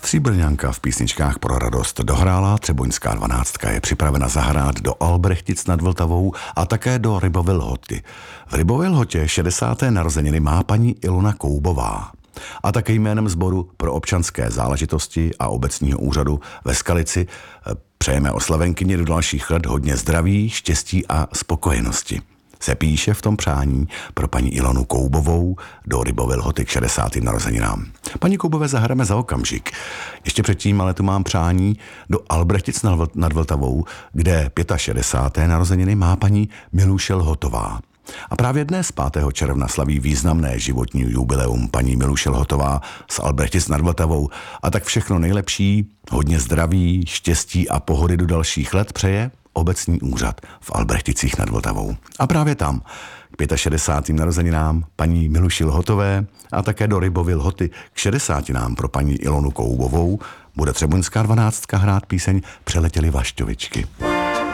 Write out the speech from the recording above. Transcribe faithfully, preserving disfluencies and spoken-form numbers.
Stříbrňanka v písničkách pro radost dohrála, Třeboňská dvanáctka je připravena zahrát do Albrechtic nad Vltavou a také do Rybovy Lhoty. V Rybově Lhotě šedesáté narozeniny má paní Ilona Koubová. A také jménem Sboru pro občanské záležitosti a obecního úřadu ve Skalici přejeme oslavenkyni do dalších let hodně zdraví, štěstí a spokojenosti. Se píše v tom přání pro paní Ilonu Koubovou do Rybovy Lhoty k šedesátým narozeninám. Paní Koubové zahrajeme za okamžik. Ještě předtím ale tu mám přání do Albrechtic nad Vltavou, kde šedesáté páté narozeniny má paní Miluše Lhotová. A právě dnes, pátého června, slaví významné životní jubileum paní Miluše Lhotová z Albrechtic nad Vltavou. A tak všechno nejlepší, hodně zdraví, štěstí a pohody do dalších let přeje obecní úřad v Albrechticích nad Vltavou. A právě tam k šedesátým pátým narozeninám paní Miluši Lhotové a také do Rybovy Lhoty k šedesátinám pro paní Ilonu Koubovou bude Třeboňská dvanáctka hrát píseň Přeletěly vlašťovičky.